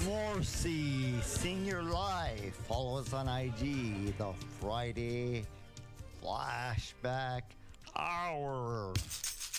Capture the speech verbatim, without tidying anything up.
Morrissey, Senior Life. Follow us on I G, the Friday Flashback Hour.